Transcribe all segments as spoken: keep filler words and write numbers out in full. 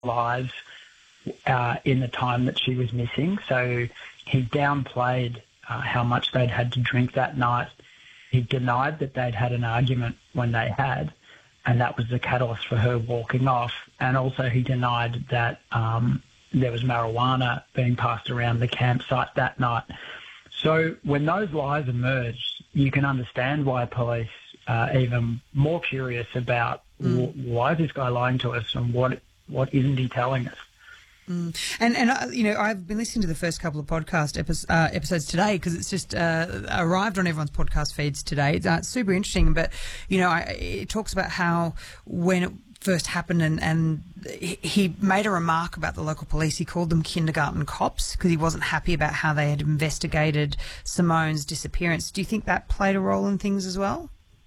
lives uh, in the time that she was missing. So he downplayed uh, how much they'd had to drink that night. He denied that they'd had an argument when they had, and that was the catalyst for her walking off. And also he denied that um, there was marijuana being passed around the campsite that night. So when those lies emerged, you can understand why police are even more curious about mm. w- why is this guy lying to us and what what isn't he telling us? Mm. And, and uh, you know, I've been listening to the first couple of podcast epi- uh, episodes today because it's just uh, arrived on everyone's podcast feeds today. It's uh, super interesting, but, you know, I, it talks about how when it first happened and, and he made a remark about the local police. He called them kindergarten cops because he wasn't happy about how they had investigated Simone's disappearance. Do you think that played a role in things as well?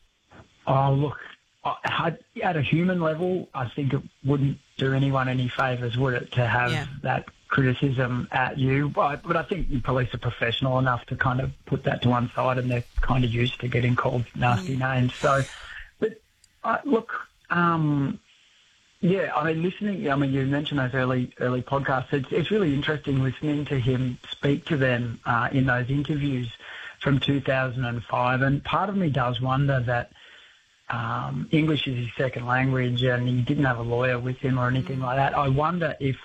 Oh, look, I, at a human level, I think it wouldn't do anyone any favours, would it, to have yeah. that criticism at you? But, but I think the police are professional enough to kind of put that to one side, and they're kind of used to getting called nasty yeah. names. So, but uh, look, um, yeah, I mean, listening, I mean, you mentioned those early early podcasts. It's, it's really interesting listening to him speak to them uh, in those interviews from two thousand five. And part of me does wonder that Um, English is his second language and he didn't have a lawyer with him or anything like that. I wonder if,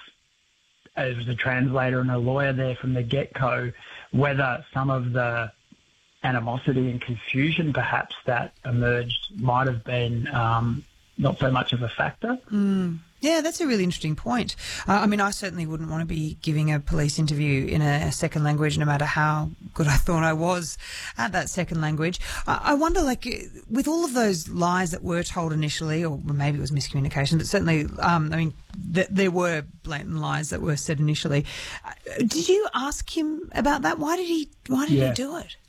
as a translator and a lawyer there from the get-go, whether some of the animosity and confusion perhaps that emerged might have been um, not so much of a factor. Mm. Yeah, that's a really interesting point. Uh, I mean, I certainly wouldn't want to be giving a police interview in a, a second language, no matter how good I thought I was at that second language. I, I wonder, like, with all of those lies that were told initially, or maybe it was miscommunication, but certainly, um, I mean, th- there were blatant lies that were said initially. Uh, did you ask him about that? Why did he? Why did yeah. he do it?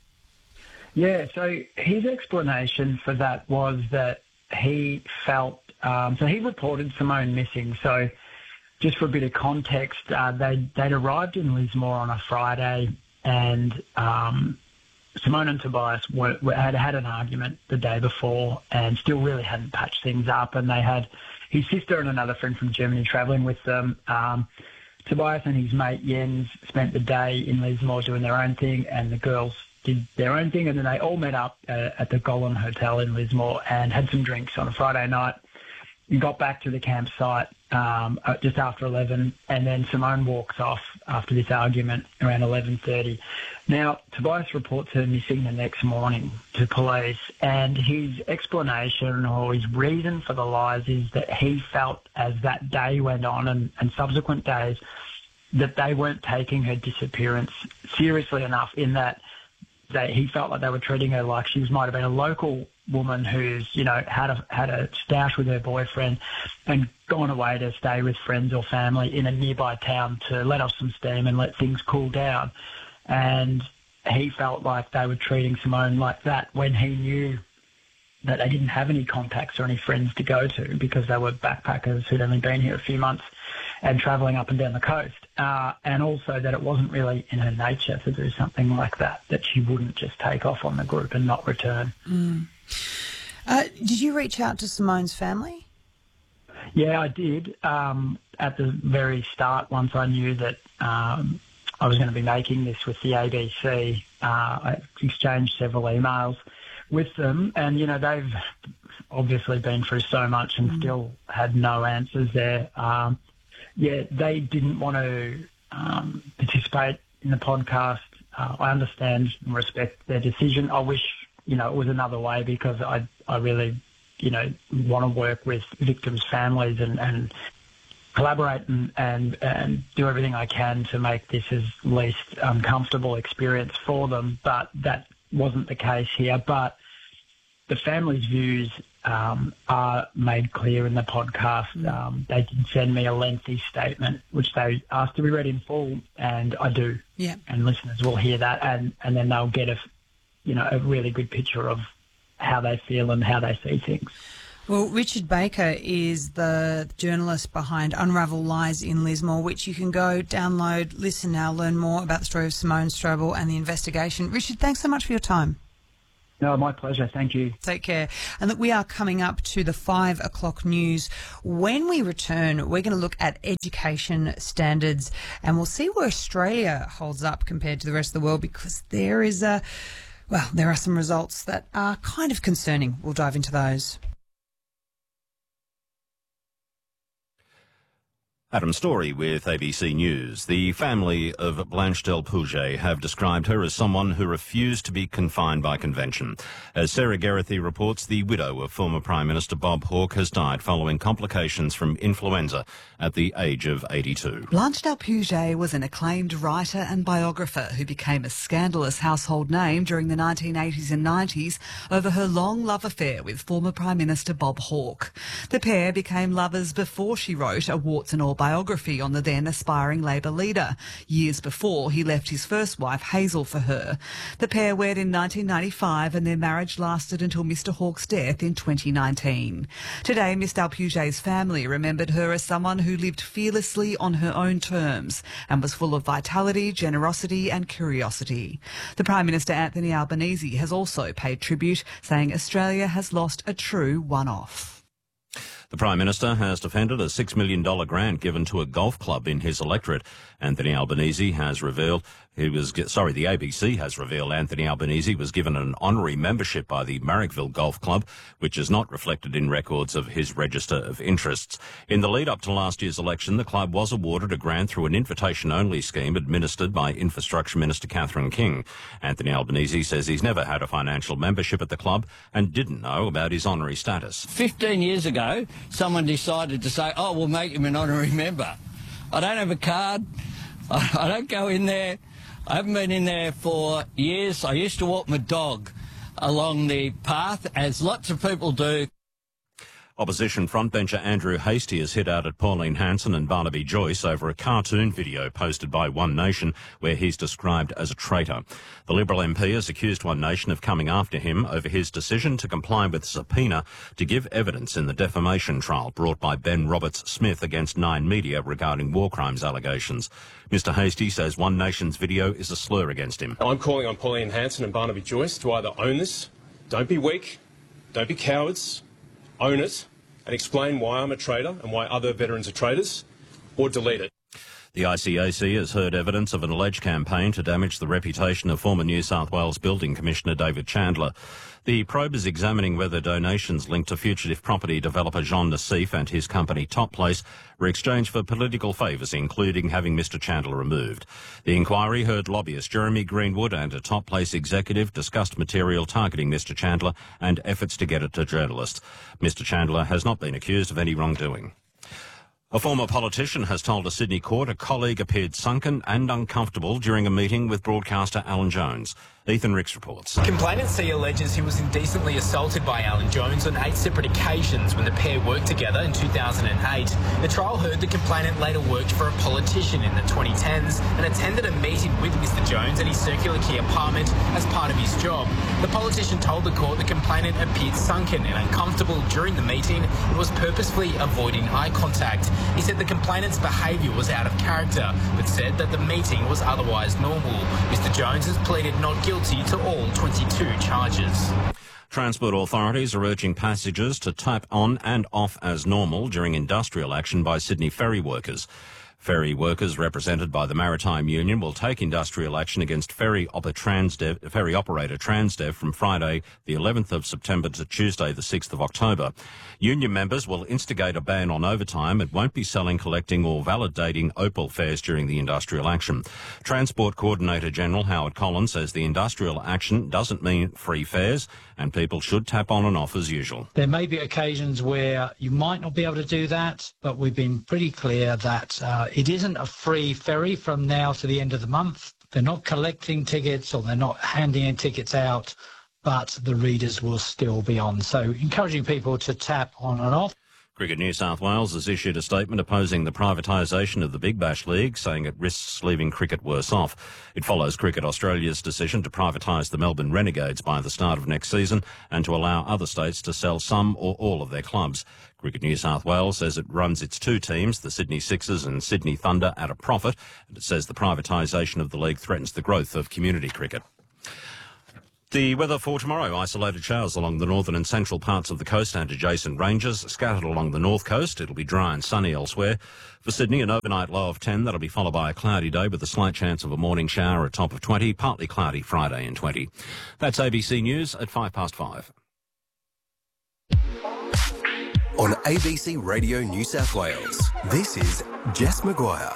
Yeah. So his explanation for that was that he felt. Um, so he reported Simone missing. So just for a bit of context, uh, they'd, they'd arrived in Lismore on a Friday and um, Simone and Tobias were, were, had had an argument the day before and still really hadn't patched things up. And they had his sister and another friend from Germany travelling with them. Um, Tobias and his mate Jens spent the day in Lismore doing their own thing, and the girls did their own thing. And then they all met up uh, at the Golan Hotel in Lismore and had some drinks on a Friday night. We got back to the campsite um, just after eleven, and then Simone walks off after this argument around eleven thirty. Now, Tobias reports her missing the next morning to police, and his explanation or his reason for the lies is that he felt as that day went on and, and subsequent days that they weren't taking her disappearance seriously enough, in that they, he felt like they were treating her like she was, might have been a local woman who's, you know, had a had a stoush with her boyfriend and gone away to stay with friends or family in a nearby town to let off some steam and let things cool down. And he felt like they were treating Simone like that when he knew that they didn't have any contacts or any friends to go to because they were backpackers who'd only been here a few months and travelling up and down the coast. Uh, and also that it wasn't really in her nature to do something like that, that she wouldn't just take off on the group and not return. Mm. Uh, did you reach out to Simone's family? Yeah, I did. Um, at the very start, once I knew that um, I was going to be making this with the A B C, uh, I exchanged several emails with them, and, you know, they've obviously been through so much and mm. still had no answers there. Um, yeah, they didn't want to um, participate in the podcast. Uh, I understand and respect their decision. I wish, you know, it was another way, because I I really, you know, want to work with victims' families and, and collaborate and, and, and do everything I can to make this as least uncomfortable experience for them. But that wasn't the case here. But the family's views um, are made clear in the podcast. Um, they did send me a lengthy statement, which they asked to be read in full, and I do. Yeah. And listeners will hear that, and, and then they'll get a, you know, a really good picture of how they feel and how they see things. Well, Richard Baker is the journalist behind Unravel Lies in Lismore, which you can go download, listen now, learn more about the story of Simone Strobel and the investigation. Richard, thanks so much for your time. No, my pleasure. Thank you. Take care. And look, we are coming up to the five o'clock news. When we return, we're going to look at education standards and we'll see where Australia holds up compared to the rest of the world, because there is a, well, there are some results that are kind of concerning. We'll dive into those. Adam Story with A B C News. The family of Blanche Del Pouget have described her as someone who refused to be confined by convention. As Sarah Geraghty reports, the widow of former Prime Minister Bob Hawke has died following complications from influenza at the age of eighty-two. Blanche Del Pouget was an acclaimed writer and biographer who became a scandalous household name during the nineteen eighties and nineties over her long love affair with former Prime Minister Bob Hawke. The pair became lovers before she wrote a warts and all biography on the then aspiring Labor leader, years before he left his first wife Hazel for her. The pair wed in nineteen ninety-five and their marriage lasted until Mr Hawke's death in twenty nineteen. Today, Miss Del Pouget's family remembered her as someone who lived fearlessly on her own terms and was full of vitality, generosity and curiosity. The Prime Minister Anthony Albanese has also paid tribute, saying Australia has lost a true one-off. The Prime Minister has defended a six million dollars grant given to a golf club in his electorate. Anthony Albanese has revealed he was, sorry, the A B C has revealed Anthony Albanese was given an honorary membership by the Marrickville Golf Club, which is not reflected in records of his register of interests. In the lead up to last year's election, the club was awarded a grant through an invitation-only scheme administered by Infrastructure Minister Catherine King. Anthony Albanese says he's never had a financial membership at the club and didn't know about his honorary status. Fifteen years ago, someone decided to say, oh, we'll make him an honorary member. I don't have a card. I don't go in there. I haven't been in there for years. I used to walk my dog along the path, as lots of people do. Opposition frontbencher Andrew Hastie has hit out at Pauline Hanson and Barnaby Joyce over a cartoon video posted by One Nation where he's described as a traitor. The Liberal M P has accused One Nation of coming after him over his decision to comply with a subpoena to give evidence in the defamation trial brought by Ben Roberts-Smith against Nine Media regarding war crimes allegations. Mister Hastie says One Nation's video is a slur against him. I'm calling on Pauline Hanson and Barnaby Joyce to either own this, don't be weak, don't be cowards, own it, and explain why I'm a traitor and why other veterans are traitors, or delete it. The I C A C has heard evidence of an alleged campaign to damage the reputation of former New South Wales Building Commissioner David Chandler. The probe is examining whether donations linked to fugitive property developer Jean Nassif and his company Top Place were exchanged for political favours, including having Mister Chandler removed. The inquiry heard lobbyist Jeremy Greenwood and a Top Place executive discussed material targeting Mister Chandler and efforts to get it to journalists. Mister Chandler has not been accused of any wrongdoing. A former politician has told a Sydney court a colleague appeared sunken and uncomfortable during a meeting with broadcaster Alan Jones. Ethan Ricks reports. Complainant C alleges he was indecently assaulted by Alan Jones on eight separate occasions when the pair worked together in two thousand eight. The trial heard the complainant later worked for a politician in the twenty tens and attended a meeting with Mister Jones at his Circular Quay apartment as part of his job. The politician told the court the complainant appeared sunken and uncomfortable during the meeting and was purposefully avoiding eye contact. He said the complainant's behaviour was out of character, but said that the meeting was otherwise normal. Mister Jones has pleaded not guilty to all twenty-two charges. Transport authorities are urging passengers to tap on and off as normal during industrial action by Sydney ferry workers. Ferry workers represented by the Maritime Union will take industrial action against ferry, oper Transdev, ferry operator Transdev from Friday the eleventh of September to Tuesday the sixth of October. Union members will instigate a ban on overtime and won't be selling, collecting or validating Opal fares during the industrial action. Transport Coordinator General Howard Collins says the industrial action doesn't mean free fares and people should tap on and off as usual. There may be occasions where you might not be able to do that, but we've been pretty clear that uh, it isn't a free ferry from now to the end of the month. They're not collecting tickets or they're not handing in tickets out, but the readers will still be on. So encouraging people to tap on and off. Cricket New South Wales has issued a statement opposing the privatisation of the Big Bash League, saying it risks leaving cricket worse off. It follows Cricket Australia's decision to privatise the Melbourne Renegades by the start of next season and to allow other states to sell some or all of their clubs. Cricket New South Wales says it runs its two teams, the Sydney Sixers and Sydney Thunder, at a profit, and it says the privatisation of the league threatens the growth of community cricket. The weather for tomorrow, isolated showers along the northern and central parts of the coast and adjacent ranges, scattered along the north coast. It'll be dry and sunny elsewhere. For Sydney, an overnight low of ten. That'll be followed by a cloudy day with a slight chance of a morning shower at top of twenty. Partly cloudy Friday and twenty. That's A B C News at five past five. On A B C Radio New South Wales, this is Jess Maguire.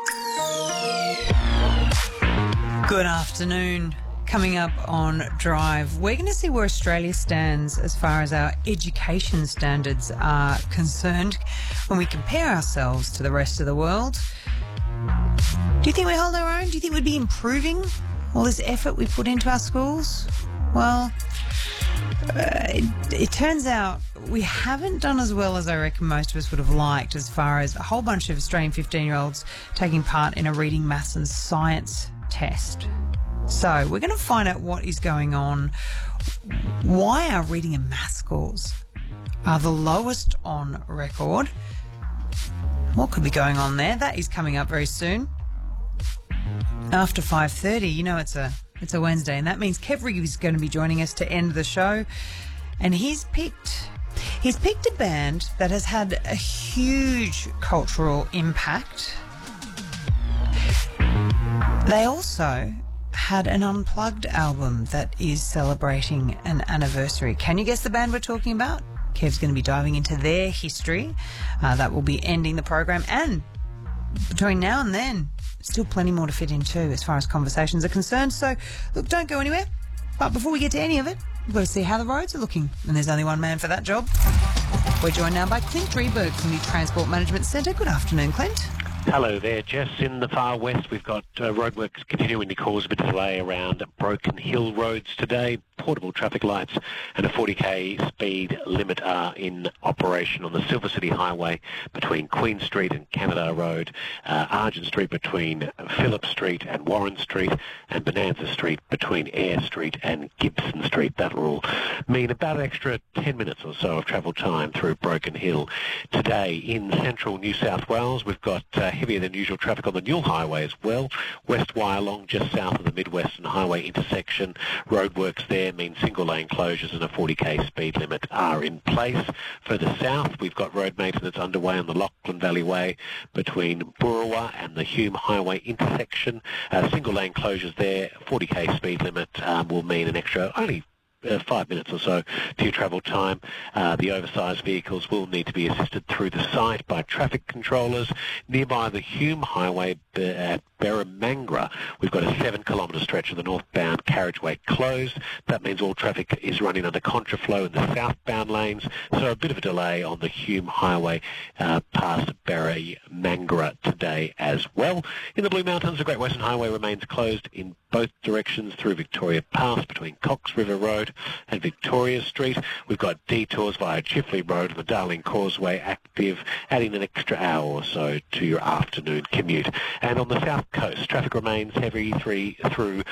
Good afternoon. Coming up on Drive, we're going to see where Australia stands as far as our education standards are concerned when we compare ourselves to the rest of the world. Do you think we hold our own? Do you think we'd be improving all this effort we put into our schools? Well, uh, it, it turns out we haven't done as well as I reckon most of us would have liked, as far as a whole bunch of Australian fifteen-year-olds taking part in a reading, maths and science test. So we're going to find out what is going on, why our reading and math scores are the lowest on record. What could be going on there? That is coming up very soon. After five thirty, you know it's a it's a Wednesday, and that means Kev Rigby is going to be joining us to end the show. And he's picked he's picked a band that has had a huge cultural impact. They also had an unplugged album that is celebrating an anniversary. Can you guess the band we're talking about? Kev's going to be diving into their history. Uh, that will be ending the program. And between now and then, still plenty more to fit into as far as conversations are concerned. So, look, don't go anywhere. But before we get to any of it, we've got to see how the roads are looking. And there's only one man for that job. We're joined now by Clint Drieberg from the Transport Management Centre. Good afternoon, Clint. Hello there, Jess. In the far west, we've got uh, roadworks continuing to cause a bit of delay around Broken Hill roads today. Portable traffic lights and a forty k speed limit are in operation on the Silver City Highway between Queen Street and Canada Road, uh, Argent Street between Phillip Street and Warren Street, and Bonanza Street between Eyre Street and Gibson Street. That will mean about an extra ten minutes or so of travel time through Broken Hill. Today in central New South Wales, we've got uh, heavier than usual traffic on the Newell Highway as well. West Wyalong, just south of the Midwestern Highway intersection. Roadworks there mean single lane closures and a forty k speed limit are in place. Further south, we've got road maintenance underway on the Lachlan Valley Way between Burrawa and the Hume Highway intersection. Uh, single lane closures there, forty k speed limit um, will mean an extra only Uh, five minutes or so to your travel time. Uh, the oversized vehicles will need to be assisted through the site by traffic controllers. Nearby the Hume Highway at Berrimangra, we've got a seven kilometre stretch of the northbound carriageway closed. That means all traffic is running under contraflow in the southbound lanes, so a bit of a delay on the Hume Highway uh, past Berrimangra today as well. In the Blue Mountains, the Great Western Highway remains closed in both directions through Victoria Pass between Cox River Road and Victoria Street. We've got detours via Chifley Road and the Darling Causeway active, adding an extra hour or so to your afternoon commute. And on the south coast, traffic remains heavy through, through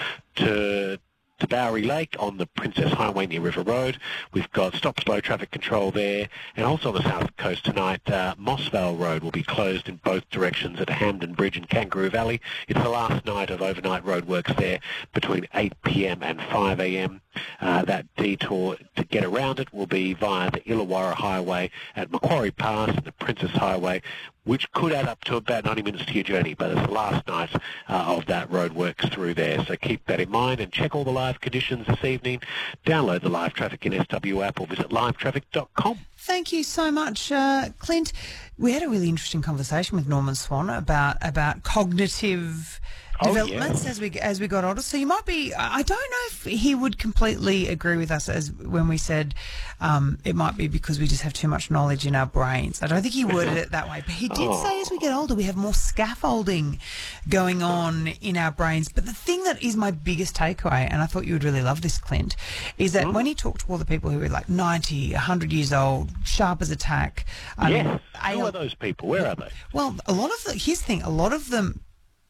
to to Bowery Lake on the Princess Highway near River Road. We've got stop-slow traffic control there. And also on the south coast tonight, uh, Mossvale Road will be closed in both directions at Hamden Bridge and Kangaroo Valley. It's the last night of overnight roadworks there between eight p m and five a m Uh, that detour to get around it will be via the Illawarra Highway at Macquarie Pass and the Princess Highway, which could add up to about ninety minutes to your journey, but it's the last night uh, of that roadworks through there. So keep that in mind and check all the live conditions this evening. Download the Live Traffic in S W app or visit live traffic dot com. Thank you so much, uh, Clint. We had a really interesting conversation with Norman Swan about about cognitive Oh, developments yeah. as we as we got older. So you might be. I don't know if he would completely agree with us as when we said um, it might be because we just have too much knowledge in our brains. I don't think he worded it that way, but he did Oh. say as we get older we have more scaffolding going on in our brains. But the thing that is my biggest takeaway, and I thought you would really love this, Clint, is that Mm. when he talked to all the people who were like ninety, one hundred years old, sharp as a tack. I Yes. mean, Who A- are those people? Where are they? well, a lot of the, here's the thing, a lot of them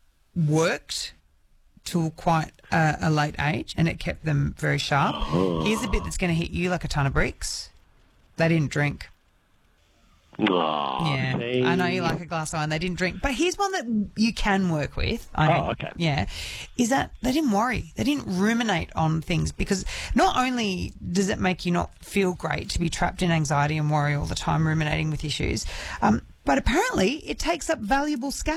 worked till quite a, a late age and it kept them very sharp. Here's a bit that's going to hit you like a ton of bricks. They didn't drink. Oh, yeah, see? I know you like a glass of wine. They didn't drink. But here's one that you can work with. I know, Oh, okay. Yeah, is that they didn't worry. They didn't ruminate on things, because not only does it make you not feel great to be trapped in anxiety and worry all the time, ruminating with issues, um, but apparently it takes up valuable scalp